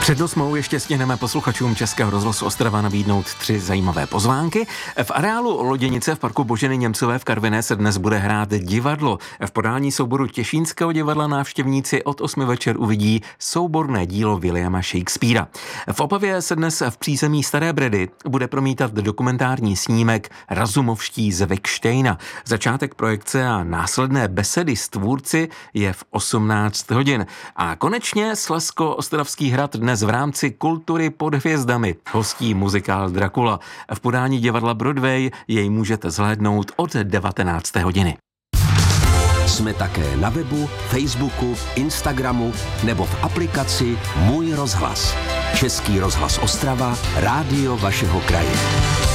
Před 8 ještě stihneme posluchačům Českého rozhlasu Ostrava nabídnout 3 zajímavé pozvánky. V areálu Loděnice v parku Boženy Němcové v Karviné se dnes bude hrát divadlo. V podání souboru Těšínského divadla návštěvníci od 8 večer uvidí souborné dílo Williama Shakespearea. V Opavě se dnes v přízemí Staré Bredy bude promítat dokumentární snímek Razumovští z Vikštejna. Začátek projekce a následné besedy s tvůrci je v 18 hodin. A konečně Slezsko-Ostravský hrad dnes v rámci Kultury pod hvězdami hostí muzikál Dracula. V podání divadla Broadway jej můžete zhlédnout od 19. hodiny. Jsme také na webu, Facebooku, Instagramu nebo v aplikaci Můj rozhlas. Český rozhlas Ostrava, rádio vašeho kraje.